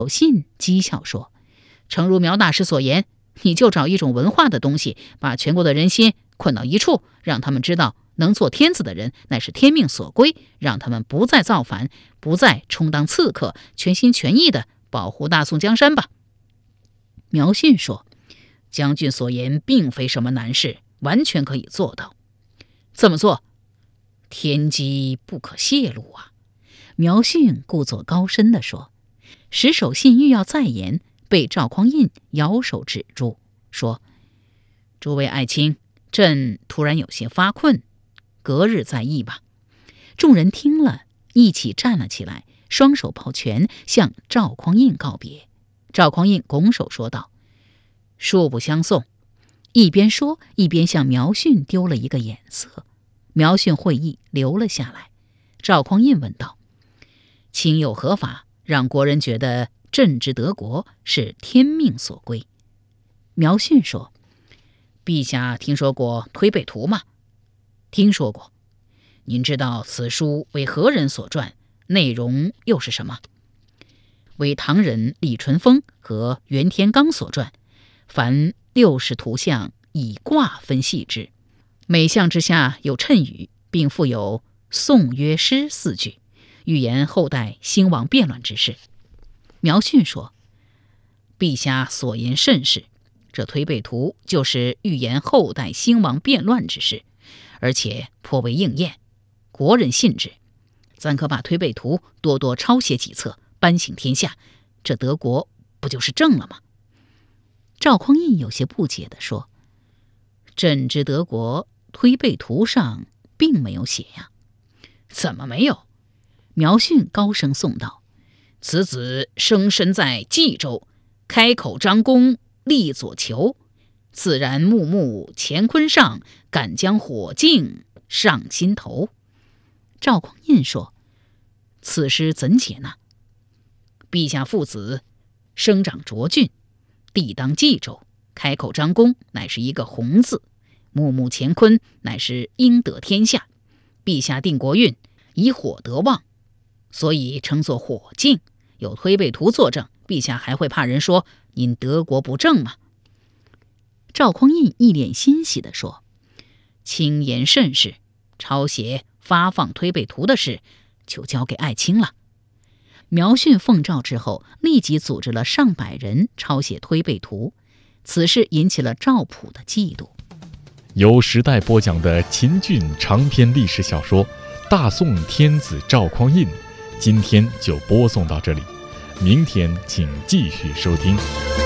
有信讥笑说，诚如苗大师所言，你就找一种文化的东西，把全国的人心困到一处，让他们知道能做天子的人乃是天命所归，让他们不再造反，不再充当刺客，全心全意地保护大宋江山吧。苗训说，将军所言并非什么难事，完全可以做到。怎么做？天机不可泄露啊。苗训故作高深地说。石守信欲要再言，被赵匡胤摇手止住，说，诸位爱卿，朕突然有些发困，隔日再议吧。众人听了，一起站了起来，双手抱拳向赵匡胤告别。赵匡胤拱手说道，恕不相送。一边说一边向苗训丢了一个眼色。苗训会意，留了下来。赵匡胤问道，卿有何法让国人觉得朕之得国是天命所归？苗训说，陛下听说过《推背图》吗？听说过。您知道此书为何人所撰，内容又是什么？为唐人李淳风和袁天罡所撰，凡60图像，以卦分析之，每项之下有谶语，并附有颂约诗4句，预言后代兴亡变乱之事。苗训说，陛下所言甚是，这推背图就是预言后代兴亡变乱之事，而且颇为应验，国人信之。咱可把推背图多多抄写几册，颁行天下，这德国不就是正了吗？赵匡胤有些不解地说，朕之德国推背图上并没有写呀。怎么没有？苗训高声颂道，此子生身在冀州，开口张弓立左囚，自然木木乾坤上，敢将火镜上心头。赵匡胤说，此诗怎解呢？陛下父子生长涿郡，地当冀州，开口张弓乃是一个红字，木木乾坤乃是应得天下。陛下定国运，以火得旺，所以称作火镜。有推背图作证，陛下还会怕人说您德国不正吗？赵匡胤一脸欣喜地说，卿言甚是，抄写发放推背图的事就交给爱卿了。苗训奉诏之后，立即组织了上百人抄写推背图，此事引起了赵普的嫉妒。 由时代播讲的秦俊长篇历史小说《大宋天子赵匡胤》，今天就播送到这里，明天请继续收听。